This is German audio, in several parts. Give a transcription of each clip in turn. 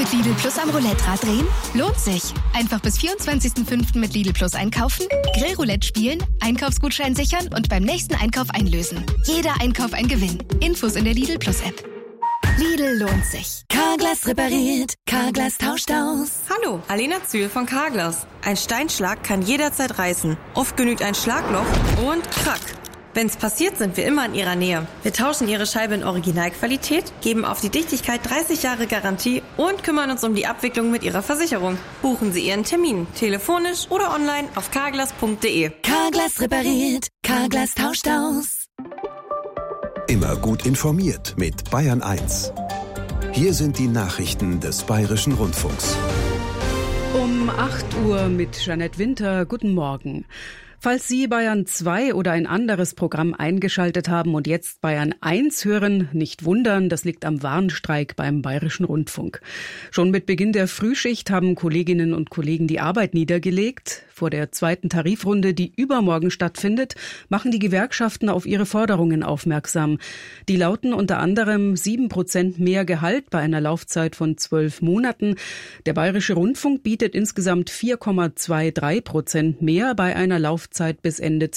Mit Lidl Plus am Roulette-Rad drehen? Lohnt sich. Einfach bis 24.05. mit Lidl Plus einkaufen, Grillroulette spielen, Einkaufsgutschein sichern und beim nächsten Einkauf einlösen. Jeder Einkauf ein Gewinn. Infos in der Lidl Plus App. Lidl lohnt sich. Carglass repariert, Carglass tauscht aus. Hallo, Alena Zühl von Carglass. Ein Steinschlag kann jederzeit reißen. Oft genügt ein Schlagloch und krack. Wenn's passiert, sind wir immer in Ihrer Nähe. Wir tauschen Ihre Scheibe in Originalqualität, geben auf die Dichtigkeit 30 Jahre Garantie und kümmern uns um die Abwicklung mit Ihrer Versicherung. Buchen Sie Ihren Termin, telefonisch oder online auf carglass.de. Carglass repariert, Carglass tauscht aus. Immer gut informiert mit Bayern 1. Hier sind die Nachrichten des Bayerischen Rundfunks. Um 8 Uhr mit Jeanette Winter. Guten Morgen. Falls Sie Bayern 2 oder ein anderes Programm eingeschaltet haben und jetzt Bayern 1 hören, nicht wundern, das liegt am Warnstreik beim Bayerischen Rundfunk. Schon mit Beginn der Frühschicht haben Kolleginnen und Kollegen die Arbeit niedergelegt. Vor der zweiten Tarifrunde, die übermorgen stattfindet, machen die Gewerkschaften auf ihre Forderungen aufmerksam. Die lauten unter anderem 7% mehr Gehalt bei einer Laufzeit von 12 Monaten. Der Bayerische Rundfunk bietet insgesamt 4,23% mehr bei einer Laufzeit bis Ende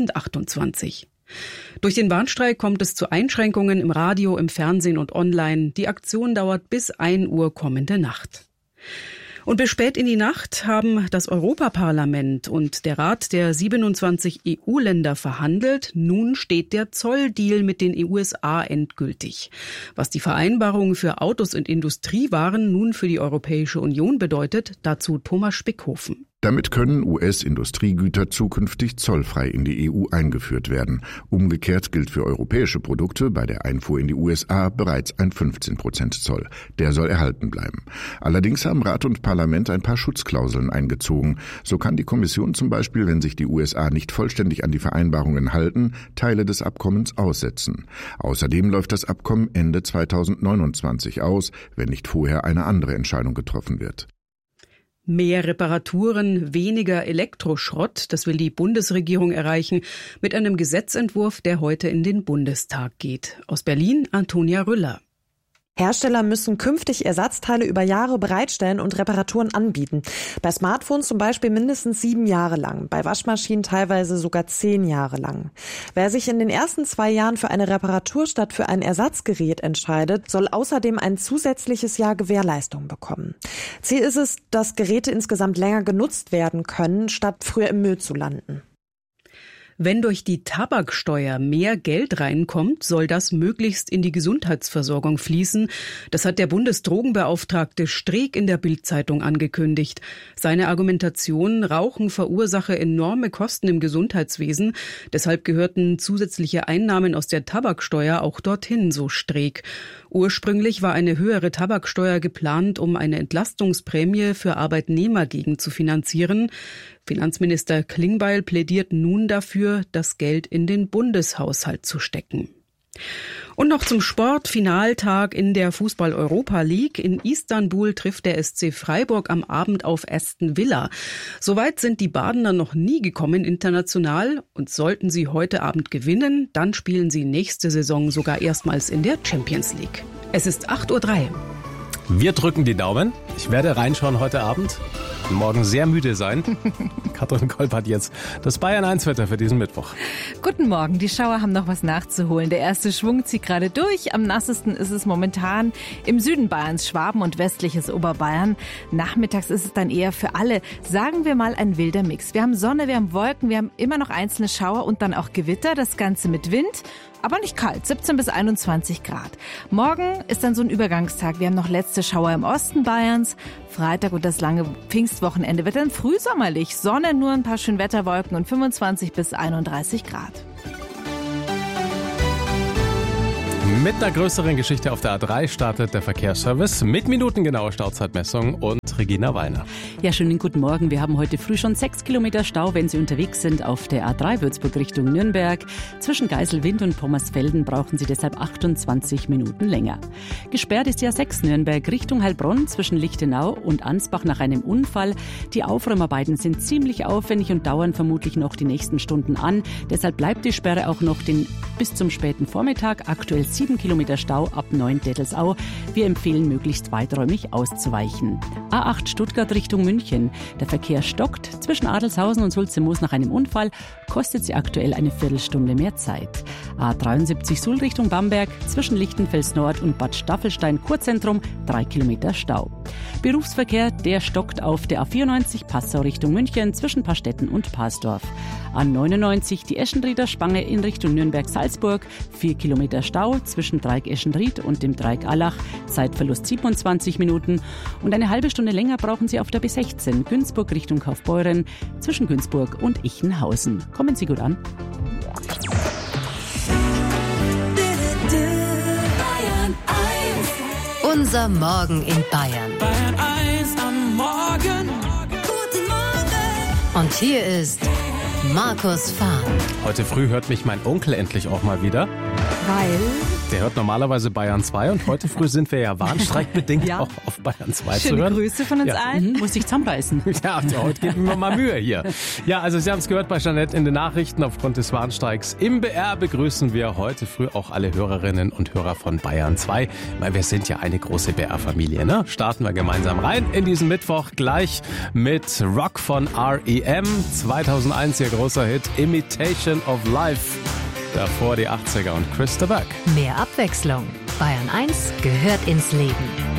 2028. Durch den Warnstreik kommt es zu Einschränkungen im Radio, im Fernsehen und online. Die Aktion dauert bis 1 Uhr kommende Nacht. Und bis spät in die Nacht haben das Europaparlament und der Rat der 27 EU-Länder verhandelt. Nun steht der Zolldeal mit den USA endgültig. Was die Vereinbarung für Autos und Industriewaren nun für die Europäische Union bedeutet, dazu Thomas Spickhofen. Damit können US-Industriegüter zukünftig zollfrei in die EU eingeführt werden. Umgekehrt gilt für europäische Produkte bei der Einfuhr in die USA bereits ein 15% Zoll. Der soll erhalten bleiben. Allerdings haben Rat und Parlament ein paar Schutzklauseln eingezogen. So kann die Kommission zum Beispiel, wenn sich die USA nicht vollständig an die Vereinbarungen halten, Teile des Abkommens aussetzen. Außerdem läuft das Abkommen Ende 2029 aus, wenn nicht vorher eine andere Entscheidung getroffen wird. Mehr Reparaturen, weniger Elektroschrott, das will die Bundesregierung erreichen mit einem Gesetzentwurf, der heute in den Bundestag geht. Aus Berlin, Antonia Rüller. Hersteller müssen künftig Ersatzteile über Jahre bereitstellen und Reparaturen anbieten. Bei Smartphones zum Beispiel mindestens 7 Jahre lang, bei Waschmaschinen teilweise sogar 10 Jahre lang. Wer sich in den ersten 2 Jahren für eine Reparatur statt für ein Ersatzgerät entscheidet, soll außerdem ein zusätzliches Jahr Gewährleistung bekommen. Ziel ist es, dass Geräte insgesamt länger genutzt werden können, statt früher im Müll zu landen. Wenn durch die Tabaksteuer mehr Geld reinkommt, soll das möglichst in die Gesundheitsversorgung fließen. Das hat der Bundesdrogenbeauftragte Streeck in der Bild-Zeitung angekündigt. Seine Argumentation: Rauchen verursache enorme Kosten im Gesundheitswesen. Deshalb gehörten zusätzliche Einnahmen aus der Tabaksteuer auch dorthin, so Streeck. Ursprünglich war eine höhere Tabaksteuer geplant, um eine Entlastungsprämie für Arbeitnehmer gegenzufinanzieren. Finanzminister Klingbeil plädiert nun dafür, das Geld in den Bundeshaushalt zu stecken. Und noch zum Sport. Finaltag in der Fußball-Europa League. In Istanbul trifft der SC Freiburg am Abend auf Aston Villa. Soweit sind die Badener noch nie gekommen international. Und sollten sie heute Abend gewinnen, dann spielen sie nächste Saison sogar erstmals in der Champions League. Es ist 8:03 Uhr. Wir drücken die Daumen. Ich werde reinschauen heute Abend. Morgen sehr müde sein. Katrin Kolb hat jetzt das Bayern-1-Wetter für diesen Mittwoch. Guten Morgen. Die Schauer haben noch was nachzuholen. Der erste Schwung zieht gerade durch. Am nassesten ist es momentan im Süden Bayerns, Schwaben und westliches Oberbayern. Nachmittags ist es dann eher für alle, sagen wir mal, ein wilder Mix. Wir haben Sonne, wir haben Wolken, wir haben immer noch einzelne Schauer und dann auch Gewitter. Das Ganze mit Wind. Aber nicht kalt, 17 bis 21 Grad. Morgen ist dann so ein Übergangstag. Wir haben noch letzte Schauer im Osten Bayerns. Freitag und das lange Pfingstwochenende wird dann frühsommerlich. Sonne, nur ein paar Schönwetterwolken und 25 bis 31 Grad. Mit einer größeren Geschichte auf der A3 startet der Verkehrsservice mit minutengenauer Stauzeitmessung und Regina Weiner. Ja, schönen guten Morgen. Wir haben heute früh schon 6 Kilometer Stau, wenn Sie unterwegs sind auf der A3 Würzburg Richtung Nürnberg. Zwischen Geiselwind und Pommersfelden brauchen Sie deshalb 28 Minuten länger. Gesperrt ist die A6 Nürnberg Richtung Heilbronn zwischen Lichtenau und Ansbach nach einem Unfall. Die Aufräumarbeiten sind ziemlich aufwendig und dauern vermutlich noch die nächsten Stunden an. Deshalb bleibt die Sperre auch noch bis zum späten Vormittag. Aktuell 7 7 Kilometer Stau ab Neuendettelsau. Wir empfehlen, möglichst weiträumig auszuweichen. A8 Stuttgart Richtung München. Der Verkehr stockt. Zwischen Adelshausen und Sulzemoos nach einem Unfall kostet sie aktuell eine Viertelstunde mehr Zeit. A73 Suhl Richtung Bamberg. Zwischen Lichtenfels Nord und Bad Staffelstein Kurzentrum 3 Kilometer Stau. Berufsverkehr, der stockt auf der A94 Passau Richtung München zwischen Pastetten und Pasdorf. A99 die Eschenrieder Spange in Richtung Nürnberg-Salzburg. 4 Kilometer Stau zwischen Dreieck Eschenried und dem Dreieck Allach. Zeitverlust 27 Minuten. Und eine halbe Stunde länger brauchen Sie auf der B16 Günzburg Richtung Kaufbeuren zwischen Günzburg und Ichenhausen. Kommen Sie gut an. Unser Morgen in Bayern. Bayern 1 am Morgen. Guten Morgen. Und hier ist Markus Fahn. Heute früh hört mich mein Onkel endlich auch mal wieder. Weil? Der hört normalerweise Bayern 2 und heute früh sind wir ja warnstreikbedingt auch auf Bayern 2 zu hören. Schöne Grüße von uns allen. Muss ich zusammenreißen. Ja, heute geben wir mal Mühe hier. Ja, also Sie haben es gehört bei Jeanette in den Nachrichten. Aufgrund des Warnstreiks im BR begrüßen wir heute früh auch alle Hörerinnen und Hörer von Bayern 2. Weil wir sind ja eine große BR-Familie, ne? Starten wir gemeinsam rein in diesen Mittwoch gleich mit Rock von R.E.M. 2001 ihr großer Hit Imitation of Life. Davor die 80er und Chris de Burgh. Mehr Abwechslung. Bayern 1 gehört ins Leben.